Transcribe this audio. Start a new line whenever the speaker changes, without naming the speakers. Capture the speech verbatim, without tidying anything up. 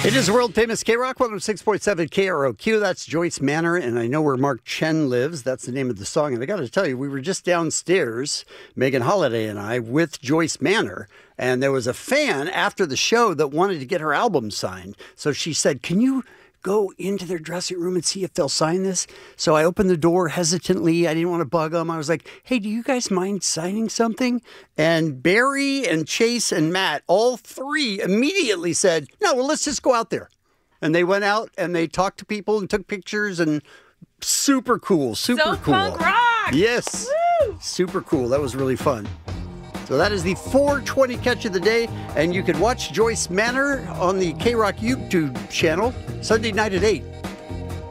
It is world famous K-Rock, one oh six point seven K R O Q. That's Joyce Manor, and I know where Mark Chen lives. That's the name of the song. And I got to tell you, we were just downstairs, Megan Holiday and I, with Joyce Manor, and there was a fan after the show that wanted to get her album signed. So she said, can you go into their dressing room and see if they'll sign this? So I opened the door hesitantly. I didn't want to bug them. I was like, hey, do you guys mind signing something? And Barry and Chase and Matt, all three immediately said, no, well, let's just go out there. And they went out and they talked to people and took pictures, and super cool, super
so
cool.
Punk rock!
Yes,
Woo!
Super cool. That was really fun. So that is the four twenty catch of the day, and you can watch Joyce Manor on the K-Rock YouTube channel Sunday night at eight.